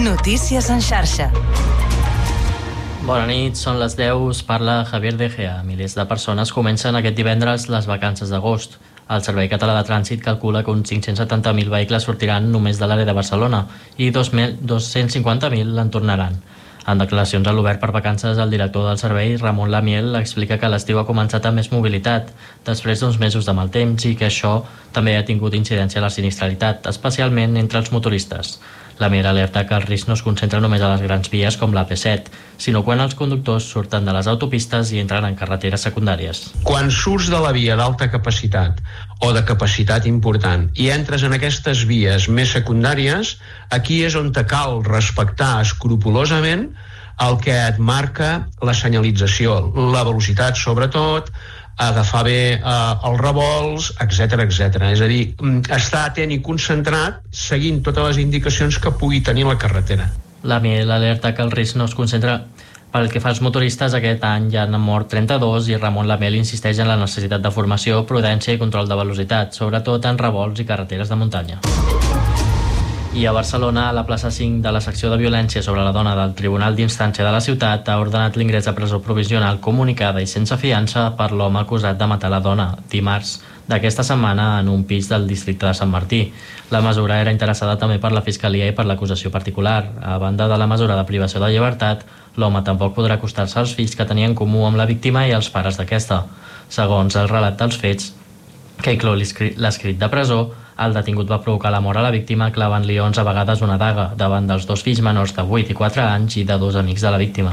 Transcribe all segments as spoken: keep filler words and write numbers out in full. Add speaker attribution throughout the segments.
Speaker 1: Notícies en xarxa.
Speaker 2: Bona nit, són les deu, us parla Javier De Gea. Milers de persones comencen aquest divendres les vacances d'agost. El Servei Català de Trànsit calcula que uns cinc-cents setanta mil vehicles sortiran només de l'àrea de Barcelona i dos-cents cinquanta mil en tornaran. En declaracions a l'Obert per Vacances, el director del servei, Ramon Lamiel, explica que l'estiu ha començat amb més mobilitat després d'uns mesos de mal temps i que això també ha tingut incidència a la sinistralitat, especialment entre els motoristes. Lamiel alerta que el risc no es concentra només a les grans vies com l'A P set, sinó quan els conductors surten de les autopistes i entren en carreteres secundàries.
Speaker 3: Quan surts de la via d'alta capacitat o de capacitat important i entres en aquestes vies més secundàries, aquí és on te cal respectar escrupolosament el que et marca la senyalització, la velocitat sobretot, agafar bé eh, els revolts, etcètera, etcètera. És a dir, estar atent i concentrat seguint totes les indicacions que pugui tenir la carretera.
Speaker 2: La Miel alerta que el risc no es concentra. Pel que fa als motoristes, aquest any ja n'han mort trenta-dos i Ramon Lamel insisteix en la necessitat de formació, prudència i control de velocitat, sobretot en revolts i carreteres de muntanya. I a Barcelona, a la plaça cinc de la secció de violència sobre la dona del Tribunal d'Instància de la ciutat ha ordenat l'ingrés a presó provisional comunicada i sense fiança per l'home acusat de matar la dona dimarts d'aquesta setmana en un pis del districte de Sant Martí. La mesura era interessada també per la Fiscalia i per l'acusació particular. A banda de la mesura de privació de llibertat, l'home tampoc podrà acostar-se als fills que tenia en comú amb la víctima i els pares d'aquesta. Segons el relat dels fets, que inclou l'escrit de presó, el detingut va provocar la mort a la víctima clavant-li onze vegades una daga davant dels dos fills menors de vuit i quatre anys i de dos amics de la víctima.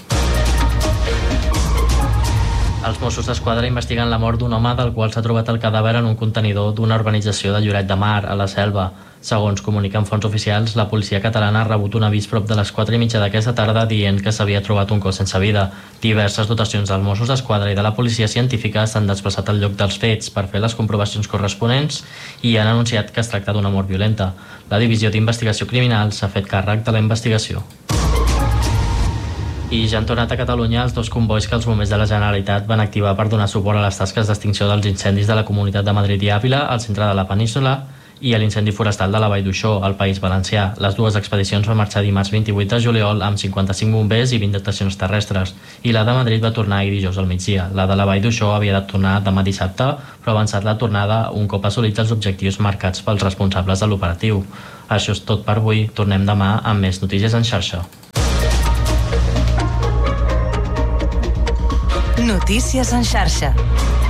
Speaker 2: Els Mossos d'Esquadra investiguen la mort d'un home del qual s'ha trobat el cadàver en un contenidor d'una urbanització de Lloret de Mar, a la Selva. Segons comuniquen fonts oficials, la policia catalana ha rebut un avís prop de les quatre i mitja d'aquesta tarda dient que s'havia trobat un cos sense vida. Diverses dotacions dels Mossos d'Esquadra i de la policia científica s'han desplaçat al lloc dels fets per fer les comprovacions corresponents i han anunciat que es tracta d'una mort violenta. La Divisió d'Investigació Criminal s'ha fet càrrec de la investigació. I ja han tornat a Catalunya els dos convois que els bombers de la Generalitat van activar per donar suport a les tasques d'extinció dels incendis de la Comunitat de Madrid i Àvila, al centre de la península, i a l'incendi forestal de la Vall d'Uixó, al País Valencià. Les dues expedicions van marxar dimarts vint-i-vuit de juliol amb cinquanta-cinc bombers i vint dotacions terrestres, i la de Madrid va tornar ahir dijous al migdia. La de la Vall d'Uixó havia de tornar demà dissabte, però ha avançat la tornada un cop assolits els objectius marcats pels responsables de l'operatiu. Això és tot per avui. Tornem demà amb més notícies en xarxa.
Speaker 1: Notícies en xarxa.